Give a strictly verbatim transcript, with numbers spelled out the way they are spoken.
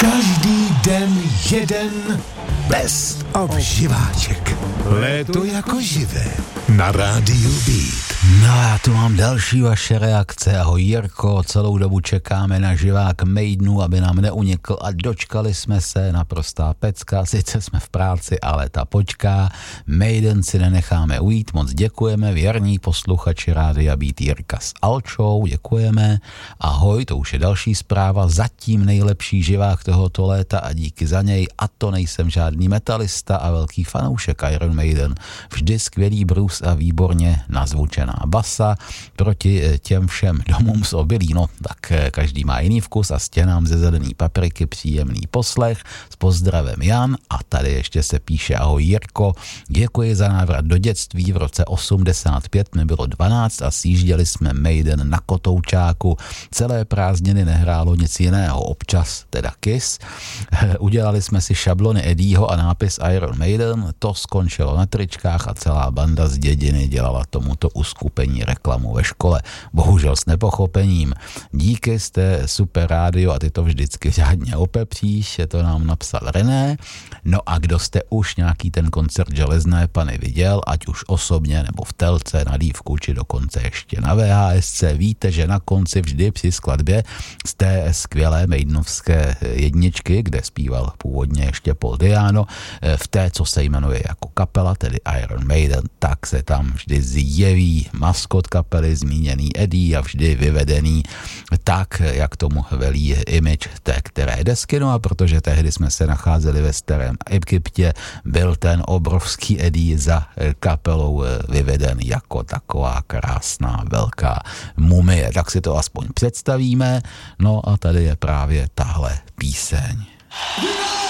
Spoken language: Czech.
Každý den jeden best of živáček. Léto jako živé na rádiu Beat. No já tu mám další vaše reakce. Ahoj Jirko, celou dobu čekáme na živák Maidenu, aby nám neunikl a dočkali jsme se, naprostá pecka, sice jsme v práci, ale ta počká. Maiden si nenecháme ujít, moc děkujeme, věrní posluchači rádia Beat Jirka s Alčou, děkujeme. Ahoj, to už je další zpráva, zatím nejlepší živák tohoto léta a díky za něj, a to nejsem žádný metalista a velký fanoušek Iron Maiden. Vždy skvělý brus a výborně nazvučená basa proti těm všem domům z obilí. No tak každý má jiný vkus a stěnám ze zelený papriky příjemný poslech. S pozdravem Jan a tady ještě se píše ahoj Jirko, děkuji za návrat do dětství, v roce osmdesát pět mi bylo dvanáct a sjížděli jsme Maiden na Kotoučáku. Celé prázdniny nehrálo nic jiného, občas teda Kiss. Udělali jsme si šablony Eddieho a nápis Iron Maiden, to skončilo na tričkách a celá banda z dědiny dělala tomuto uskupení reklamu ve škole. Bohužel s nepochopením. Díky, jste super rádio a ty to vždycky řádně opepříš, je to nám napsal René. No a kdo jste už nějaký ten koncert Železné Panny viděl, ať už osobně nebo v telce, na dívku, či dokonce ještě na V H S C, víte, že na konci vždy při skladbě z té skvělé Maidenovské jedničky, kde zpíval původně ještě Paul Diano, v té, co se jmenuje jako kapela, tedy Iron Maiden, tak se tam vždy zjeví maskot kapely, zmíněný Eddie a vždy vyvedený tak, jak tomu velí image té které desky. No a protože tehdy jsme se nacházeli ve starém Egyptě, byl ten obrovský Eddie za kapelou vyveden jako taková krásná velká mumie. Tak si to aspoň představíme. No a tady je právě tahle píseň.